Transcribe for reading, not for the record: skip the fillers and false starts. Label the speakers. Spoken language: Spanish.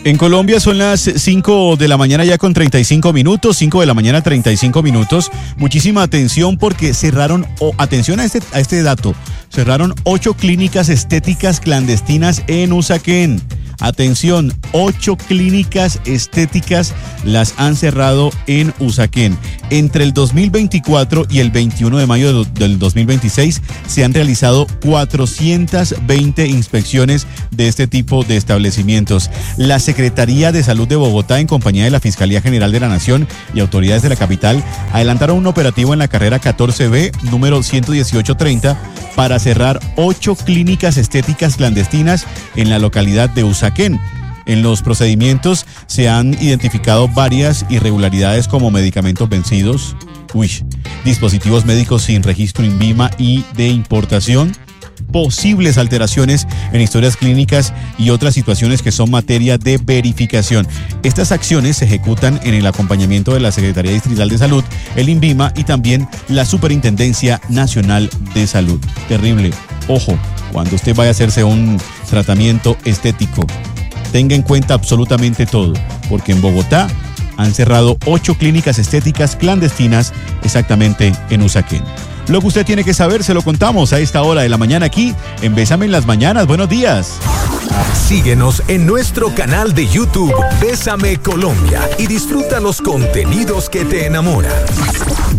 Speaker 1: En Colombia son las 5 de la mañana ya con 35 minutos, 5 de la mañana 35 minutos. Muchísima atención porque cerraron, atención a este dato, cerraron 8 clínicas estéticas clandestinas en Usaquén. Atención, 8 clínicas estéticas las han cerrado en Usaquén. Entre el 2024 y el 21 de mayo del 2026 se han realizado 420 inspecciones de este tipo de establecimientos. La Secretaría de Salud de Bogotá, en compañía de la Fiscalía General de la Nación y autoridades de la capital, adelantaron un operativo en la carrera 14B, número 11830, para cerrar 8 clínicas estéticas clandestinas en la localidad de Usaquén. En los procedimientos se han identificado varias irregularidades como medicamentos vencidos, dispositivos médicos sin registro INVIMA y de importación, posibles alteraciones en historias clínicas y otras situaciones que son materia de verificación. Estas acciones se ejecutan en el acompañamiento de la Secretaría Distrital de Salud, el INVIMA y también la Superintendencia Nacional de Salud. Terrible. Ojo, cuando usted vaya a hacerse un tratamiento estético, tenga en cuenta absolutamente todo, porque en Bogotá han cerrado 8 clínicas estéticas clandestinas exactamente en Usaquén. Lo que usted tiene que saber se lo contamos a esta hora de la mañana aquí en Bésame en las Mañanas. Buenos días.
Speaker 2: Síguenos en nuestro canal de YouTube Bésame Colombia y disfruta los contenidos que te enamoran.